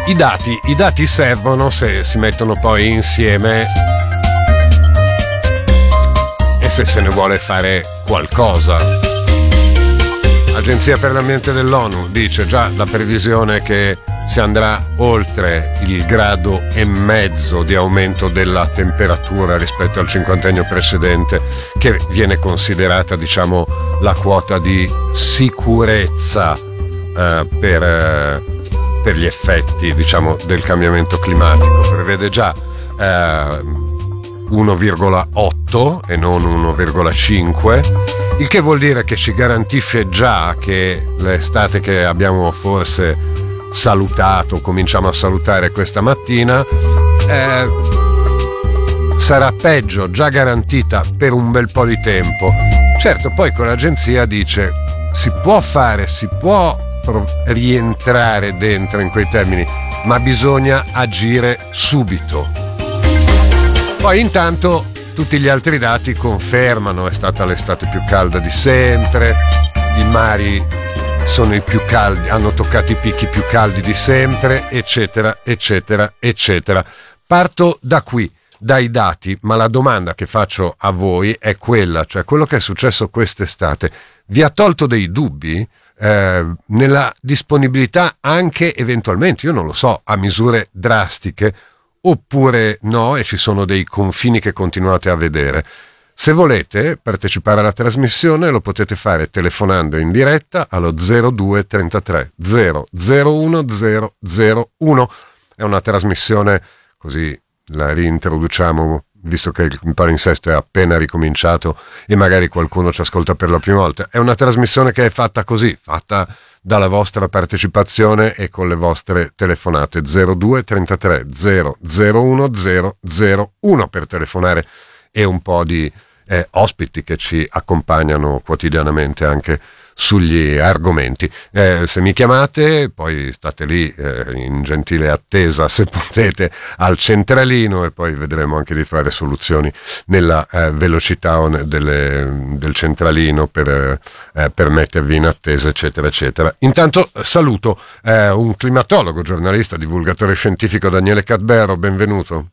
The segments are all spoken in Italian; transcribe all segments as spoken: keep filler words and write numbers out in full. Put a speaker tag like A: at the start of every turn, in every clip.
A: I dati, i dati servono se si mettono poi insieme e se se ne vuole fare qualcosa. L'Agenzia per l'Ambiente dell'ONU dice già la previsione che si andrà oltre il grado e mezzo di aumento della temperatura rispetto al cinquantennio precedente, che viene considerata, diciamo, la quota di sicurezza eh, per, eh, per gli effetti, diciamo, del cambiamento climatico. Prevede già eh, uno virgola otto e non uno virgola cinque, il che vuol dire che ci garantisce già che l'estate che abbiamo forse salutato, cominciamo a salutare questa mattina, eh, sarà peggio, già garantita per un bel po' di tempo. Certo, poi con l'agenzia dice si può fare, si può rientrare dentro in quei termini, ma bisogna agire subito. Poi intanto tutti gli altri dati confermano: è stata l'estate più calda di sempre, i mari sono i più caldi, hanno toccato i picchi più caldi di sempre, eccetera, eccetera, eccetera. Parto da qui, dai dati, ma la domanda che faccio a voi è quella, cioè quello che è successo quest'estate vi ha tolto dei dubbi eh, nella disponibilità anche eventualmente, io non lo so, a misure drastiche, oppure no, e ci sono dei confini che continuate a vedere? Se volete partecipare alla trasmissione lo potete fare telefonando in diretta allo zero due trentatré zero zero uno zero zero uno. È una trasmissione, così la reintroduciamo, visto che il palinsesto è appena ricominciato e magari qualcuno ci ascolta per la prima volta. È una trasmissione che è fatta così, fatta dalla vostra partecipazione e con le vostre telefonate. Zero due trentatré zero zero uno zero zero uno per telefonare, e un po' di eh, ospiti che ci accompagnano quotidianamente anche sugli argomenti. Eh, se mi chiamate, poi state lì eh, in gentile attesa, se potete, al centralino, e poi vedremo anche di trovare soluzioni nella eh, velocità delle, del centralino per, eh, per mettervi in attesa, eccetera, eccetera. Intanto saluto eh, un climatologo, giornalista, divulgatore scientifico, Daniele Cadbero, benvenuto.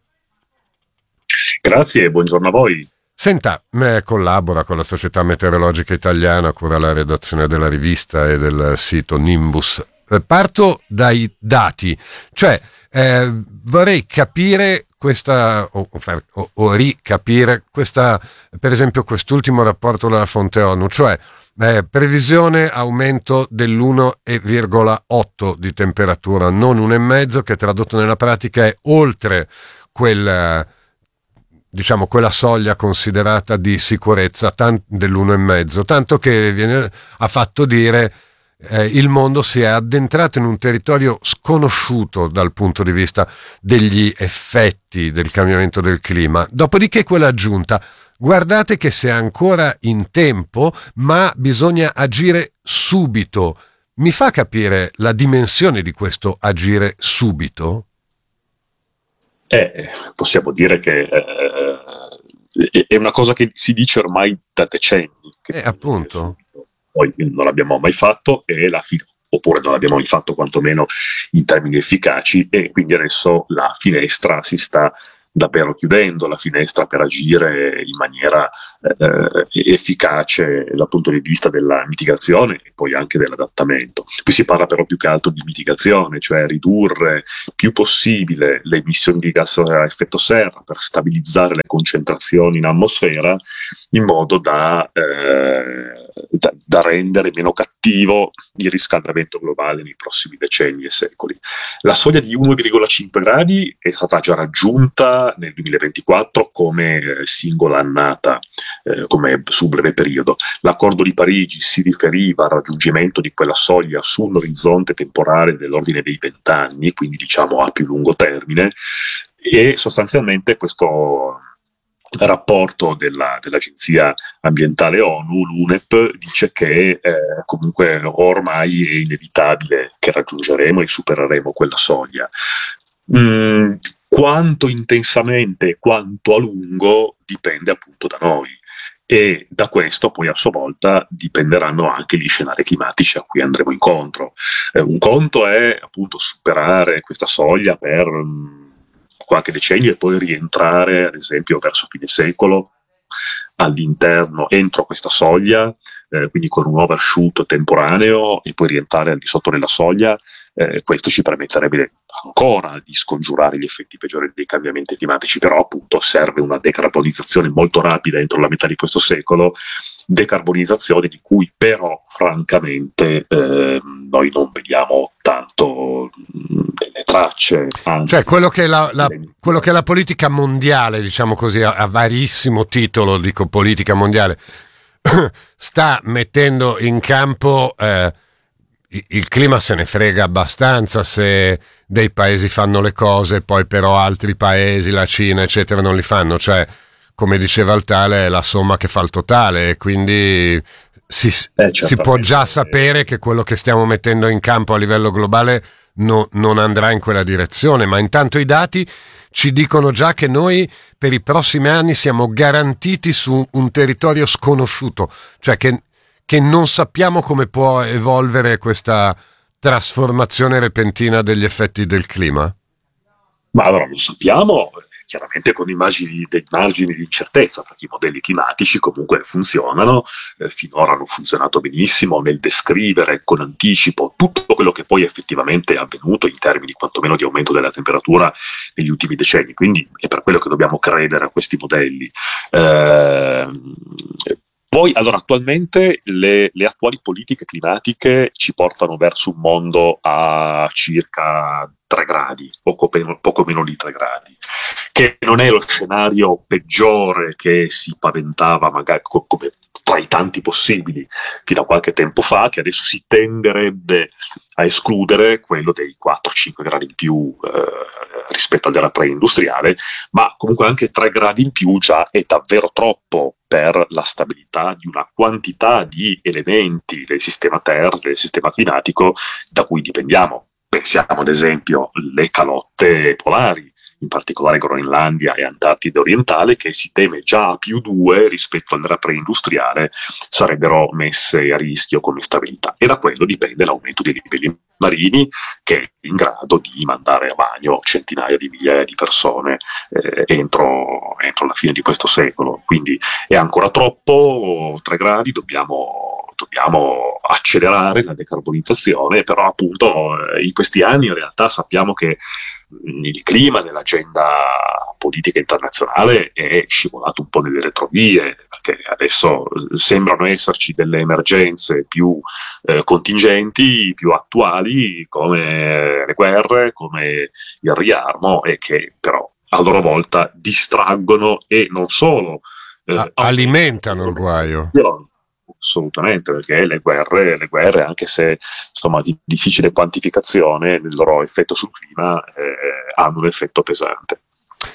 B: Grazie e buongiorno a voi.
A: Senta, me collabora con la Società Meteorologica Italiana, cura la redazione della rivista e del sito Nimbus. Eh, parto dai dati, cioè eh, vorrei capire questa, o, o, o ricapire questa, per esempio quest'ultimo rapporto della fonte ONU, cioè eh, previsione aumento dell'uno virgola otto di temperatura, non uno virgola cinque, che tradotto nella pratica è oltre quel, diciamo, quella soglia considerata di sicurezza tant- dell'uno virgola cinque, tanto che viene, ha fatto dire eh, il mondo si è addentrato in un territorio sconosciuto dal punto di vista degli effetti del cambiamento del clima. Dopodiché quella aggiunta: guardate che si è ancora in tempo, ma bisogna agire subito. Mi fa capire la dimensione di questo agire subito?
B: Eh, possiamo dire che eh, è una cosa che si dice ormai da decenni. Che
A: eh, appunto.
B: Poi non l'abbiamo mai fatto, e la fi- oppure non l'abbiamo mai fatto quantomeno in termini efficaci, e quindi adesso la finestra si sta davvero chiudendo, la finestra per agire in maniera eh, efficace dal punto di vista della mitigazione e poi anche dell'adattamento. Qui si parla però più che altro di mitigazione, cioè ridurre più possibile le emissioni di gas a effetto serra per stabilizzare le concentrazioni in atmosfera, in modo da, eh, da, da rendere meno cattivo il riscaldamento globale nei prossimi decenni e secoli. La soglia di uno virgola cinque gradi è stata già raggiunta nel duemilaventiquattro come eh, singola annata, eh, come su breve periodo. L'accordo di Parigi si riferiva al raggiungimento di quella soglia su un orizzonte temporale dell'ordine dei vent'anni, quindi diciamo a più lungo termine, e sostanzialmente questo rapporto della, dell'Agenzia Ambientale ONU, l'U N E P, dice che eh, comunque ormai è inevitabile che raggiungeremo e supereremo quella soglia. Mm, quanto intensamente e quanto a lungo dipende appunto da noi, e da questo poi a sua volta dipenderanno anche gli scenari climatici a cui andremo incontro. Eh, un conto è appunto superare questa soglia per mh, qualche decennio e poi rientrare ad esempio verso fine secolo all'interno, entro questa soglia, eh, quindi con un overshoot temporaneo e poi rientrare al di sotto della soglia. Eh, questo ci permetterebbe ancora di scongiurare gli effetti peggiori dei cambiamenti climatici, però appunto serve una decarbonizzazione molto rapida entro la metà di questo secolo, decarbonizzazione di cui però francamente eh, noi non vediamo tanto mh, delle tracce. Anzi,
A: cioè quello che è la, la, quello che è la politica mondiale, diciamo così, a, a varissimo titolo, dico politica mondiale, sta mettendo in campo eh, il clima se ne frega abbastanza se dei paesi fanno le cose, poi però altri paesi, la Cina eccetera, non li fanno, cioè come diceva il tale è la somma che fa il totale, e quindi si, eh, si può già sapere che quello che stiamo mettendo in campo a livello globale no, non andrà in quella direzione, ma intanto i dati ci dicono già che noi per i prossimi anni siamo garantiti su un territorio sconosciuto, cioè che che non sappiamo come può evolvere questa trasformazione repentina degli effetti del clima?
B: Ma allora lo sappiamo, chiaramente con immagini, dei margini di incertezza, perché i modelli climatici comunque funzionano, eh, finora hanno funzionato benissimo nel descrivere con anticipo tutto quello che poi effettivamente è avvenuto in termini quantomeno di aumento della temperatura negli ultimi decenni, quindi è per quello che dobbiamo credere a questi modelli. Eh, Poi, allora, attualmente le, le attuali politiche climatiche ci portano verso un mondo a circa tre gradi, poco meno, poco meno di tre gradi, che non è lo scenario peggiore che si paventava magari co- come tra i tanti possibili fino a qualche tempo fa, che adesso si tenderebbe a escludere, quello dei quattro cinque gradi in più eh, rispetto all'era preindustriale, ma comunque anche tre gradi in più già è davvero troppo per la stabilità di una quantità di elementi del sistema terra, del sistema climatico da cui dipendiamo. Pensiamo ad esempio alle calotte polari, in particolare Groenlandia e Antartide orientale, che si teme già a più due rispetto all'era preindustriale sarebbero messe a rischio come stabilità, e da quello dipende l'aumento dei livelli marini, che è in grado di mandare a bagno centinaia di migliaia di persone eh, entro, entro la fine di questo secolo. Quindi è ancora troppo, tre gradi, dobbiamo, dobbiamo accelerare la decarbonizzazione, però appunto eh, in questi anni in realtà sappiamo che mh, il clima nell'agenda politica internazionale è scivolato un po' nelle retrovie, perché adesso sembrano esserci delle emergenze più eh, contingenti, più attuali, come le guerre, come il riarmo, e che però a loro volta distraggono e non solo
A: eh, alimentano il guaio.
B: Assolutamente, perché le guerre, le guerre, anche se insomma di difficile quantificazione, il loro effetto sul clima eh, hanno un effetto pesante.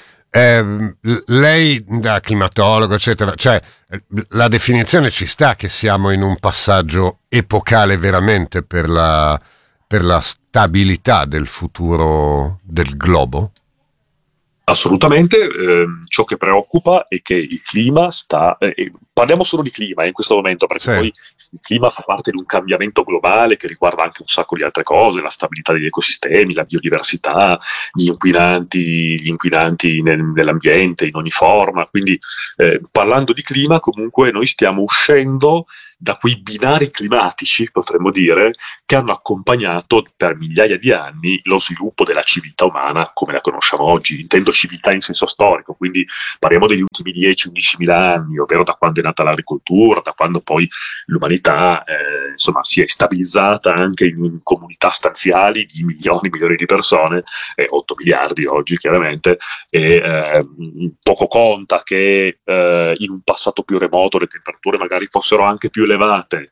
A: Eh, lei da climatologo eccetera, cioè la definizione ci sta che siamo in un passaggio epocale veramente per la, per la stabilità del futuro del globo?
B: Assolutamente, eh, ciò che preoccupa è che il clima sta, eh, parliamo solo di clima eh, in questo momento, perché sì. Poi il clima fa parte di un cambiamento globale che riguarda anche un sacco di altre cose, la stabilità degli ecosistemi, la biodiversità, gli inquinanti, gli inquinanti nel, nell'ambiente in ogni forma, quindi eh, parlando di clima comunque noi stiamo uscendo da quei binari climatici, potremmo dire, che hanno accompagnato per migliaia di anni lo sviluppo della civiltà umana come la conosciamo oggi. Intendo civiltà in senso storico, quindi parliamo degli ultimi dieci undici mila anni, ovvero da quando è nata l'agricoltura, da quando poi l'umanità eh, insomma si è stabilizzata anche in comunità stanziali di milioni e milioni di persone, eh, otto miliardi oggi chiaramente, e eh, poco conta che eh, in un passato più remoto le temperature magari fossero anche più elevate,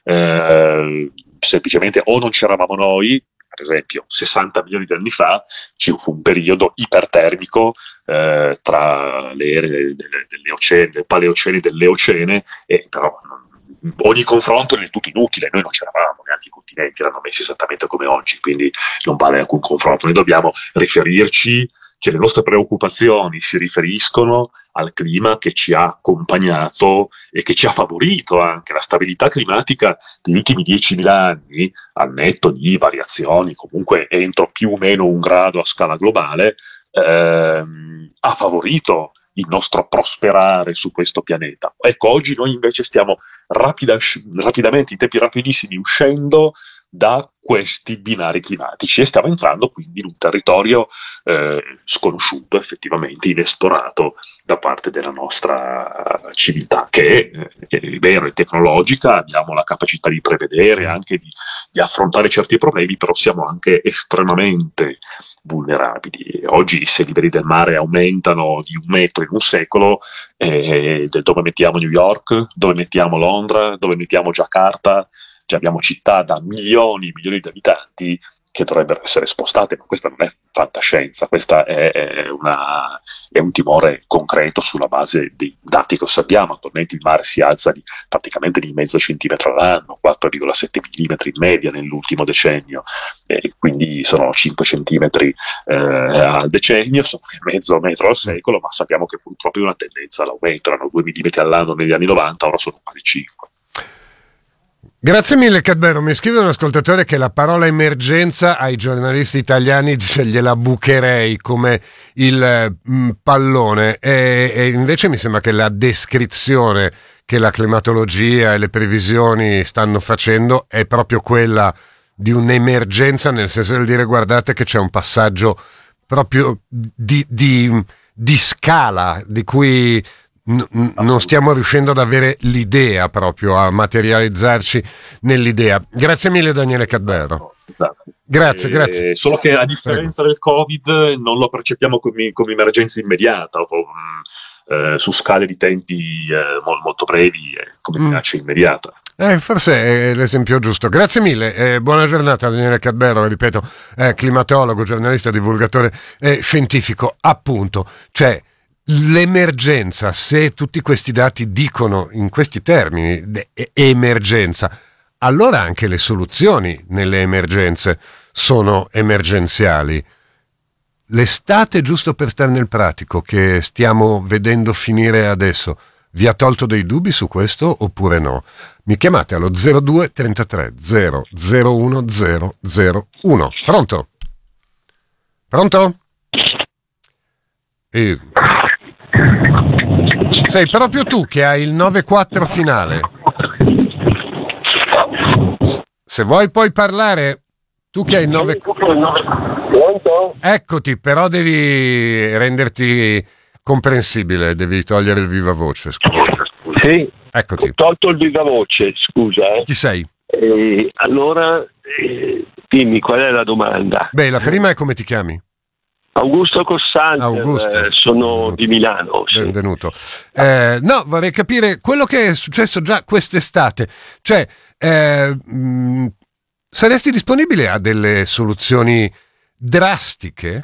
B: eh, semplicemente o non c'eravamo noi. Per esempio, sessanta milioni di anni fa ci fu un periodo ipertermico eh, tra le ere del, del, Eocene, del Paleocene e dell'Eocene, e però ogni confronto è del tutto inutile, noi non c'eravamo, neanche i continenti erano messi esattamente come oggi, quindi non vale alcun confronto. Noi dobbiamo riferirci cioè le nostre preoccupazioni si riferiscono al clima che ci ha accompagnato e che ci ha favorito anche la stabilità climatica degli ultimi diecimila anni, al netto di variazioni comunque entro più o meno un grado a scala globale, ehm, ha favorito il nostro prosperare su questo pianeta. Ecco, oggi noi invece stiamo rapida, rapidamente, in tempi rapidissimi, uscendo da questi binari climatici e stiamo entrando quindi in un territorio eh, sconosciuto, effettivamente inesplorato da parte della nostra civiltà, che è, è vero, è tecnologica, abbiamo la capacità di prevedere, anche di, di affrontare certi problemi, però siamo anche estremamente vulnerabili. Oggi se i livelli del mare aumentano di un metro in un secolo, eh, dove mettiamo New York, dove mettiamo Londra, dove mettiamo Giacarta, cioè abbiamo città da milioni e milioni di abitanti che dovrebbero essere spostate, ma questa non è fantascienza, questa è, è, una, è un timore concreto sulla base dei dati che osserviamo. Attualmente il mare si alza di, praticamente di mezzo centimetro all'anno, quattro virgola sette millimetri in media nell'ultimo decennio, e quindi sono cinque centimetri eh, al decennio, sono mezzo metro al secolo, ma sappiamo che purtroppo è una tendenza all'aumento, erano due millimetri all'anno negli anni novanta, ora sono quasi cinque.
A: Grazie mille Cadbero, mi scrive un ascoltatore che la parola emergenza ai giornalisti italiani gliela bucherei come il mh, pallone e, e invece mi sembra che la descrizione che la climatologia e le previsioni stanno facendo è proprio quella di un'emergenza, nel senso di dire guardate che c'è un passaggio proprio di, di, di scala di cui N- non stiamo riuscendo ad avere l'idea, proprio a materializzarci nell'idea. Grazie mille Daniele Cadbero. Grazie,
B: eh,
A: grazie.
B: Solo che a differenza Prego. del Covid non lo percepiamo come, come emergenza immediata o eh, su scale di tempi eh, molto brevi, eh, come minaccia mm. immediata.
A: Eh, forse è l'esempio giusto. Grazie mille, eh, buona giornata Daniele Cadbero, ripeto, eh, climatologo, giornalista, divulgatore eh, scientifico, appunto. Cioè l'emergenza, se tutti questi dati dicono in questi termini e- emergenza, allora anche le soluzioni nelle emergenze sono emergenziali. L'estate, giusto per stare nel pratico, che stiamo vedendo finire adesso, vi ha tolto dei dubbi su questo oppure no? Mi chiamate allo zero due trentatré zero zero uno zero zero uno. Pronto? Pronto? E... sei proprio tu che hai il nove quattro finale. Se vuoi puoi parlare, tu che hai il nove quattro. Eccoti, però devi renderti comprensibile, devi togliere il viva voce, scusa.
C: Sì,
A: eccoti.
C: Ho tolto il viva voce, scusa. Eh.
A: Chi sei?
C: Eh, allora, eh, dimmi, qual è la domanda?
A: Beh, la prima è come ti chiami?
C: Augusto Cossante,
A: Augusto.
C: Eh, sono Benvenuto. Di Milano. Sì.
A: Benvenuto. Eh, no, vorrei capire quello che è successo già quest'estate. Cioè, eh, mh, saresti disponibile a delle soluzioni drastiche?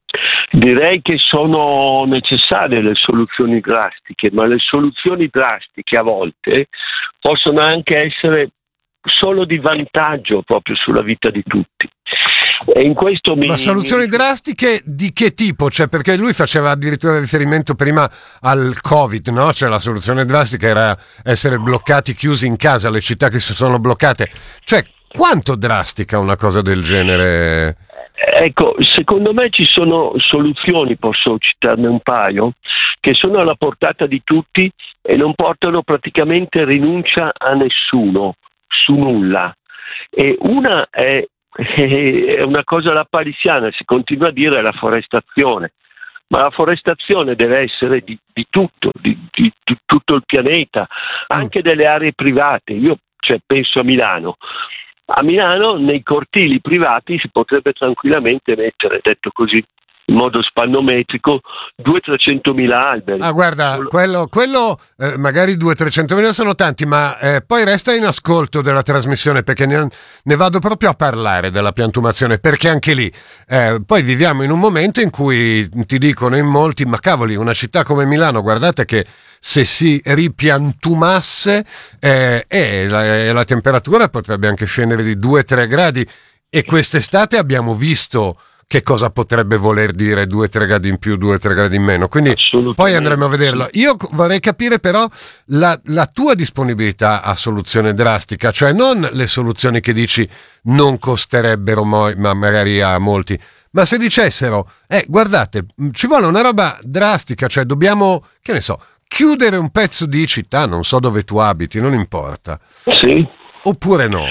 C: Direi che sono necessarie le soluzioni drastiche, ma le soluzioni drastiche a volte possono anche essere solo di vantaggio proprio sulla vita di tutti. E in questo mi,
A: Ma soluzioni
C: mi...
A: drastiche di che tipo? Cioè, perché lui faceva addirittura riferimento prima al Covid, no? Cioè la soluzione drastica era essere bloccati, chiusi in casa, le città che si sono bloccate. Cioè, quanto drastica una cosa del genere?
C: Ecco, secondo me ci sono soluzioni, posso citarne un paio, che sono alla portata di tutti e non portano praticamente rinuncia a nessuno, su nulla. E una è è una cosa lapalissiana, si continua a dire la forestazione, ma la forestazione deve essere di, di tutto, di, di, di tutto il pianeta, anche delle aree private. Io cioè, penso a Milano. A Milano nei cortili privati si potrebbe tranquillamente mettere, detto così in modo spannometrico, duecento-trecentomila alberi.
A: Ah, guarda, quello, quello eh, magari duecento-trecentomila sono tanti, ma eh, poi resta in ascolto della trasmissione, perché ne, ne vado proprio a parlare della piantumazione, perché anche lì eh, poi viviamo in un momento in cui ti dicono in molti, ma cavoli, una città come Milano, guardate che se si ripiantumasse eh, eh, la, la temperatura potrebbe anche scendere di due tre gradi, e quest'estate abbiamo visto che cosa potrebbe voler dire due tre gradi in più, due tre gradi in meno, quindi poi andremo a vederlo. Io vorrei capire però la, la tua disponibilità a soluzione drastica, cioè non le soluzioni che dici non costerebbero mo- ma magari a molti, ma se dicessero eh guardate ci vuole una roba drastica, cioè dobbiamo, che ne so, chiudere un pezzo di città, non so dove tu abiti, non importa,
C: sì,
A: oppure no?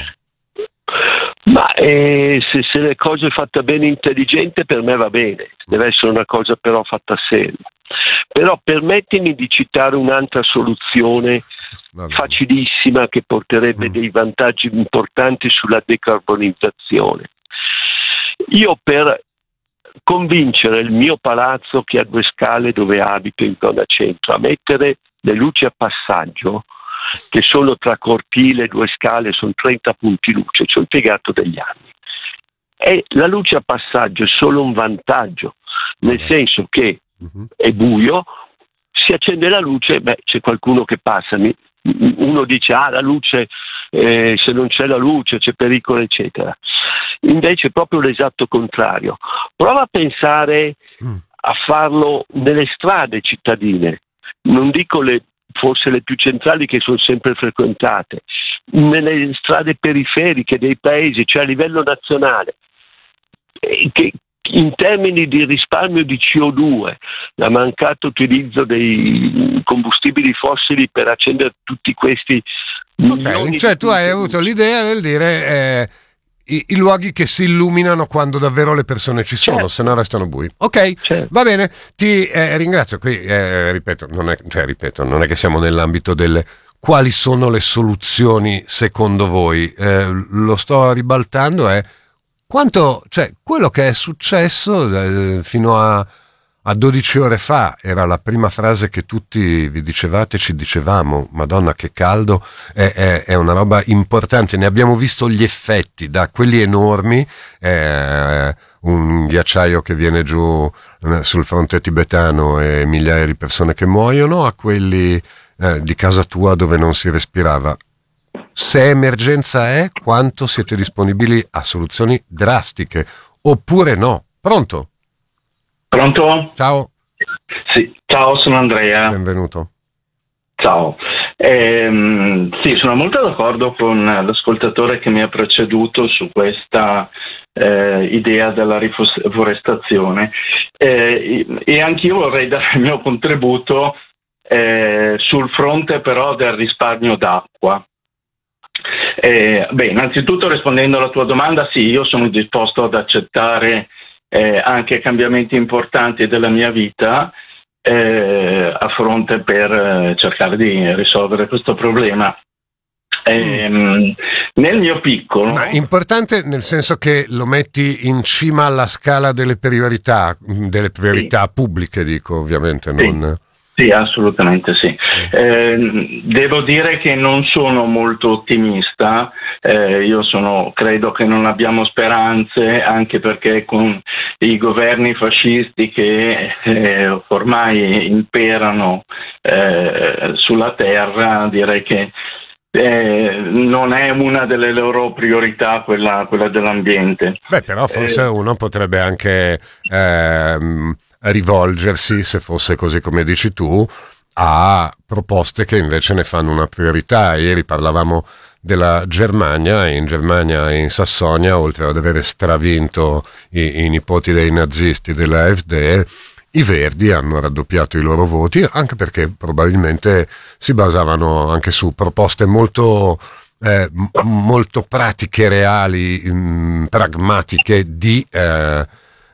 C: Ma eh, se, se le cose fatte bene, intelligente, per me va bene, deve essere una cosa però fatta seria. Però permettimi di citare un'altra soluzione facilissima che porterebbe mm. dei vantaggi importanti sulla decarbonizzazione. Io per convincere il mio palazzo, che ha due scale dove abito in zona centro, a mettere le luci a passaggio, che sono tra cortile e due scale, sono trenta punti luce, ci ho impiegato degli anni. E la luce a passaggio è solo un vantaggio, nel senso che è buio, si accende la luce, beh, c'è qualcuno che passa, uno dice ah la luce, eh, se non c'è la luce c'è pericolo eccetera. Invece è proprio l'esatto contrario. Prova a pensare a farlo nelle strade cittadine, non dico le forse le più centrali che sono sempre frequentate, nelle strade periferiche dei paesi, cioè a livello nazionale, che in termini di risparmio di C O due, la mancato utilizzo dei combustibili fossili per accendere tutti questi
A: ok, cioè tu hai avuto l'idea del dire eh, i, i luoghi che si illuminano quando davvero le persone ci sono, certo. Se no restano bui. Ok, certo. Va bene, ti eh, ringrazio. Qui eh, ripeto, non è, cioè, ripeto, non è che siamo nell'ambito delle quali sono le soluzioni secondo voi. Eh, lo sto ribaltando è quanto, cioè, quello che è successo eh, fino a, a dodici ore fa era la prima frase che tutti vi dicevate, ci dicevamo, Madonna che caldo, è, è, è una roba importante, ne abbiamo visto gli effetti, da quelli enormi, eh, un ghiacciaio che viene giù sul fronte tibetano e migliaia di persone che muoiono, a quelli eh, di casa tua dove non si respirava. Se emergenza è, quanto siete disponibili a soluzioni drastiche oppure no? Pronto?
D: Pronto?
A: Ciao.
D: Sì, ciao, sono Andrea.
A: Benvenuto.
D: Ciao. Ehm, sì, sono molto d'accordo con l'ascoltatore che mi ha preceduto su questa eh, idea della riforestazione eh, e anch'io vorrei dare il mio contributo eh, sul fronte però del risparmio d'acqua. Eh, beh, innanzitutto rispondendo alla tua domanda, sì, io sono disposto ad accettare eh, anche cambiamenti importanti della mia vita eh, a fronte per eh, cercare di risolvere questo problema. Eh, mm. Nel mio piccolo,
A: ma importante nel senso che lo metti in cima alla scala delle priorità, delle priorità sì. pubbliche, dico ovviamente,
D: sì.
A: non.
D: Sì, assolutamente sì. Eh, devo dire che non sono molto ottimista, eh, io sono, credo che non abbiamo speranze, anche perché con i governi fascisti che eh, ormai imperano eh, sulla terra, direi che eh, non è una delle loro priorità quella, quella dell'ambiente.
A: Beh, però forse eh, uno potrebbe anche ehm, rivolgersi, se fosse così come dici tu, a proposte che invece ne fanno una priorità. Ieri parlavamo della Germania, e in Germania e in Sassonia, oltre ad avere stravinto i, i nipoti dei nazisti della AfD, i Verdi hanno raddoppiato i loro voti, anche perché probabilmente si basavano anche su proposte molto eh, molto pratiche, reali, mh, pragmatiche di eh,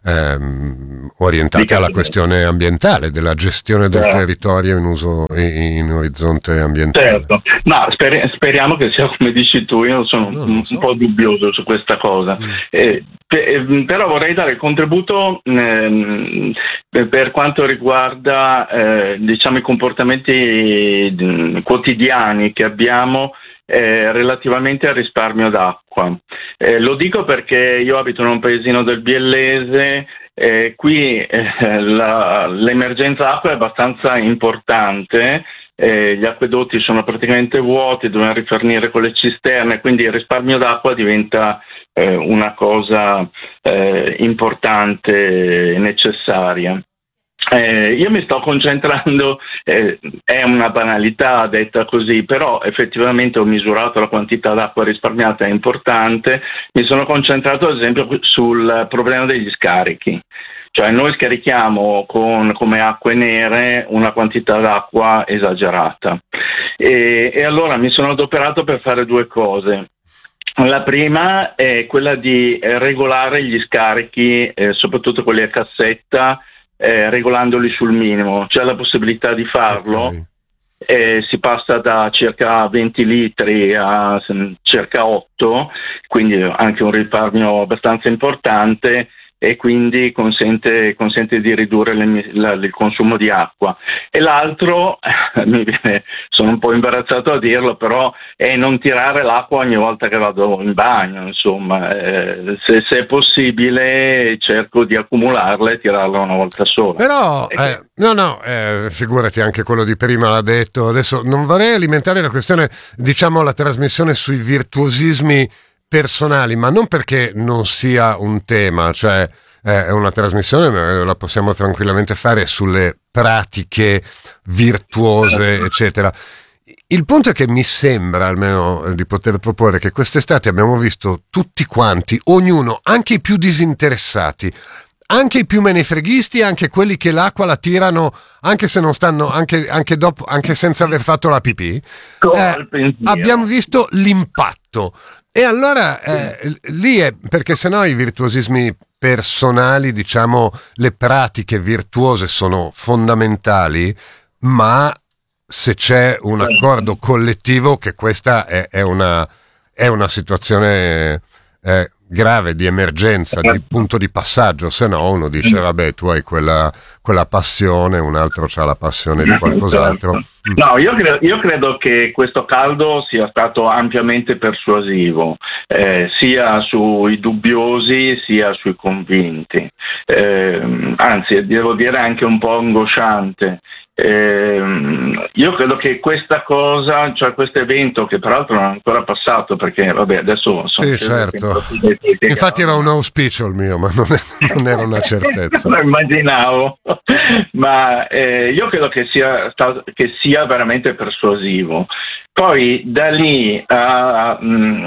A: ehm, orientate alla questione ambientale, della gestione del certo. territorio in uso in orizzonte ambientale.
D: Certo, ma sper- speriamo che sia come dici tu. Io sono no, un, so. un po' dubbioso su questa cosa. Mm. Eh, pe- però vorrei dare il contributo ehm, per quanto riguarda eh, diciamo i comportamenti mh, quotidiani che abbiamo Eh, relativamente al risparmio d'acqua. Eh, lo dico perché io abito in un paesino del Biellese, eh, qui eh, la, l'emergenza acqua è abbastanza importante, eh, gli acquedotti sono praticamente vuoti, dobbiamo rifornire con le cisterne, quindi il risparmio d'acqua diventa eh, una cosa eh, importante e necessaria. Eh, io mi sto concentrando, eh, è una banalità detta così, però effettivamente ho misurato la quantità d'acqua risparmiata, è importante. Mi sono concentrato ad esempio sul problema degli scarichi, cioè noi scarichiamo con, come acque nere una quantità d'acqua esagerata e, e allora mi sono adoperato per fare due cose. La prima è quella di regolare gli scarichi, eh, soprattutto quelli a cassetta, Eh, regolandoli sul minimo. C'è la possibilità di farlo, okay. eh, si passa da circa venti litri a circa otto, quindi anche un risparmio abbastanza importante e quindi consente, consente di ridurre le, la, il consumo di acqua. E l'altro, mi viene, sono un po' imbarazzato a dirlo, però è non tirare l'acqua ogni volta che vado in bagno, insomma, eh, se, se è possibile cerco di accumularla e tirarla una volta sola.
A: Però, eh, no no, eh, figurati, anche quello di prima l'ha detto. Adesso non vorrei alimentare la questione, diciamo, la trasmissione sui virtuosismi personali, ma non perché non sia un tema, cioè eh, è una trasmissione, la possiamo tranquillamente fare sulle pratiche virtuose, eccetera. Il punto è che mi sembra, almeno, di poter proporre che quest'estate abbiamo visto tutti quanti, ognuno, anche i più disinteressati, anche i più menefreghisti, anche quelli che l'acqua la tirano anche se non stanno, anche, anche dopo, anche senza aver fatto la pipì, eh, abbiamo visto l'impatto. E allora eh, lì è perché sennò i virtuosismi personali, diciamo, le pratiche virtuose sono fondamentali, ma se c'è un accordo collettivo che questa è, è una è una situazione eh, grave, di emergenza, di punto di passaggio, se no uno dice vabbè, tu hai quella, quella passione, un altro ha la passione di qualcos'altro.
D: No, io credo, io credo che questo caldo sia stato ampiamente persuasivo, eh, sia sui dubbiosi sia sui convinti, eh, anzi devo dire anche un po' angosciante. Eh, io credo che questa cosa, cioè questo evento, che peraltro non è ancora passato perché vabbè adesso sono
A: sì, certo. Infatti era un auspicio il mio, ma non, è, non era una certezza.
D: Lo immaginavo, ma eh, io credo che sia stato, che sia veramente persuasivo. Poi da lì a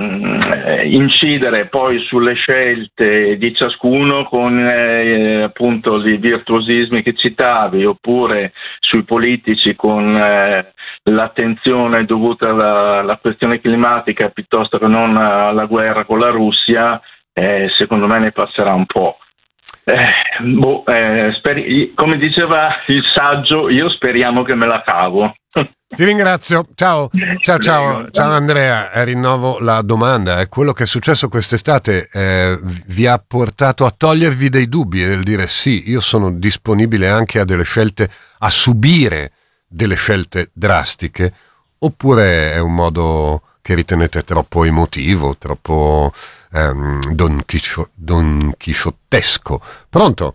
D: mh, incidere poi sulle scelte di ciascuno con eh, appunto i virtuosismi che citavi, oppure sui politici con eh, l'attenzione dovuta alla, alla questione climatica piuttosto che non alla guerra con la Russia, eh, secondo me ne passerà un po'. Eh, boh, eh, speri- come diceva il saggio, io speriamo che me la cavo.
A: Ti ringrazio, ciao, ciao, ciao, ciao Andrea. Eh, rinnovo la domanda: è quello che è successo quest'estate eh, vi ha portato a togliervi dei dubbi e del dire sì, io sono disponibile anche a delle scelte, a subire delle scelte drastiche, oppure è un modo che ritenete troppo emotivo, troppo ehm, don, Chiscio, don Chisciottesco? Pronto?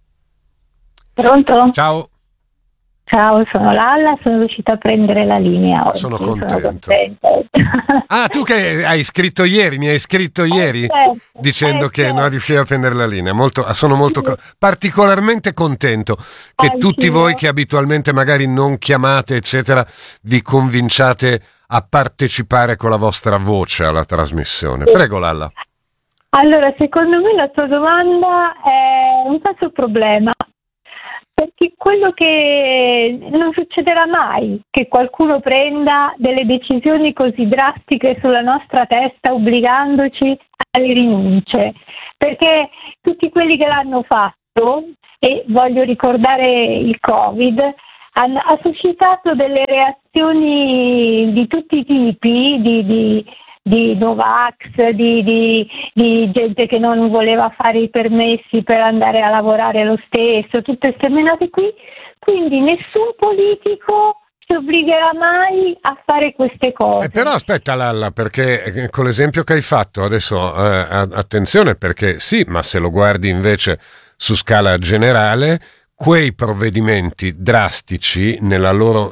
E: Pronto?
A: Ciao.
E: Ciao, sono Lalla, sono riuscita a prendere la linea oggi.
A: Sono contento.
E: Sono contenta.
A: Ah, tu che hai scritto ieri, mi hai scritto ieri
E: eh, certo,
A: dicendo
E: eh,
A: che
E: certo.
A: non riuscivi a prendere la linea. Molto, sono molto co- particolarmente contento che
E: Anch'io.
A: tutti voi che abitualmente magari non chiamate, eccetera, vi convinciate a partecipare con la vostra voce alla trasmissione. Prego, Lalla.
E: Allora, secondo me la tua domanda è un falso problema. Perché quello che non succederà mai, che qualcuno prenda delle decisioni così drastiche sulla nostra testa obbligandoci alle rinunce, perché tutti quelli che l'hanno fatto, e voglio ricordare il Covid, hanno, ha suscitato delle reazioni di tutti i tipi, di, di di Novax, di, di, di gente che non voleva fare i permessi per andare a lavorare lo stesso, tutte queste menate qui, quindi nessun politico si obbligherà mai a fare queste cose.
A: Eh, però aspetta Lalla, perché con l'esempio che hai fatto adesso, eh, attenzione, perché sì, ma se lo guardi invece su scala generale, quei provvedimenti drastici nella loro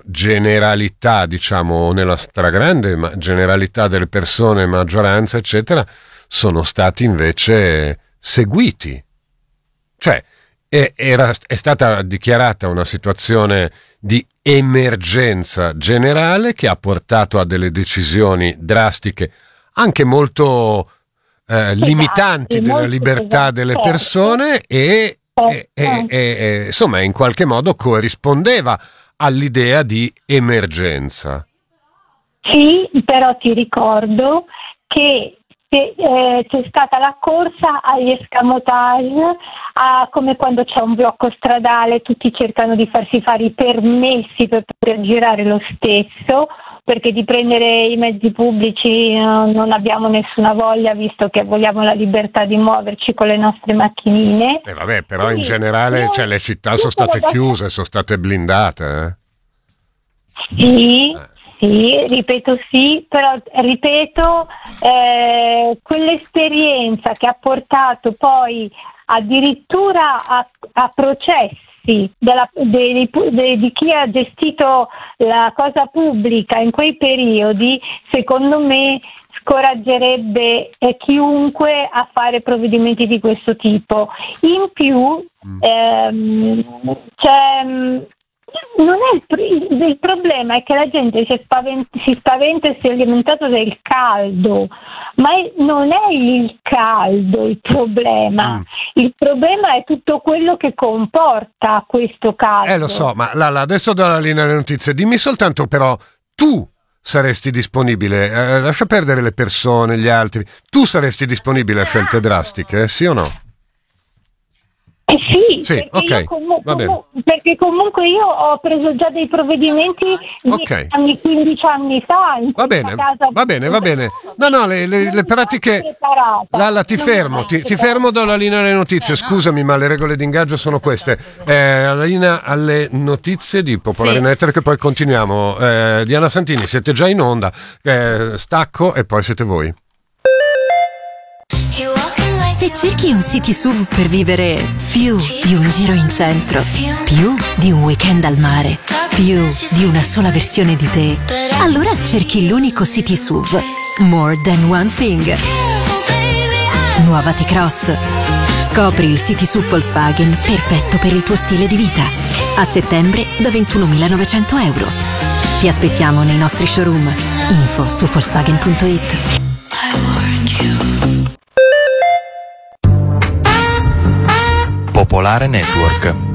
A: generalità, diciamo, nella stragrande generalità delle persone, maggioranza, eccetera, sono stati invece seguiti. Cioè, è, era, è stata dichiarata una situazione di emergenza generale che ha portato a delle decisioni drastiche, anche molto eh, limitanti
E: esatto,
A: della libertà
E: esatto,
A: delle
E: certo.
A: persone e, e, e, e insomma in qualche modo corrispondeva all'idea di emergenza.
E: Sì, però ti ricordo che che, eh, c'è stata la corsa agli escamotage, a, come quando c'è un blocco stradale, tutti cercano di farsi fare i permessi per poter girare lo stesso, perché di prendere i mezzi pubblici eh, non abbiamo nessuna voglia, visto che vogliamo la libertà di muoverci con le nostre macchinine.
A: E eh vabbè, però
E: sì,
A: in generale
E: io,
A: cioè, le città sono state chiuse, sono state blindate. Eh?
E: Sì.
A: Eh.
E: Sì, ripeto sì, però ripeto, eh, quell'esperienza che ha portato poi addirittura a, a processi della, de, de, di chi ha gestito la cosa pubblica in quei periodi, secondo me scoraggerebbe eh, chiunque a fare provvedimenti di questo tipo. In più ehm, c'è... Non è il, il problema è che la gente si spaventa, si spaventa e si è alimentato del caldo, ma è, non è il caldo il problema, mm. il problema è tutto quello che comporta questo caldo.
A: Eh lo so, ma Lalla, adesso do la linea alle notizie, dimmi soltanto però, tu saresti disponibile, eh, lascia perdere le persone, gli altri, tu saresti disponibile a scelte drastiche, sì o no?
E: Eh sì,
A: sì,
E: perché,
A: okay,
E: io comunque, comu- perché comunque io ho preso già dei provvedimenti
A: okay.
E: anni, quindici anni fa. In
A: va bene, casa va bene, va bene. No, no, le, le, le pratiche... Lalla, ti fermo, ti, ti fermo do la linea alle notizie. Scusami, ma le regole di ingaggio sono queste. Eh, la linea alle notizie di Popolare sì. Network, poi continuiamo. Eh, Diana Santini, siete già in onda. Eh, stacco e poi siete voi.
F: Se cerchi un city S U V per vivere più di un giro in centro, più di un weekend al mare, più di una sola versione di te, allora cerchi l'unico city S U V More Than One Thing. Nuova T-Cross. Scopri il city S U V Volkswagen perfetto per il tuo stile di vita. A settembre da ventunomilanovecento euro. Ti aspettiamo nei nostri showroom. Info su Volkswagen punto it.
G: Popolare Network.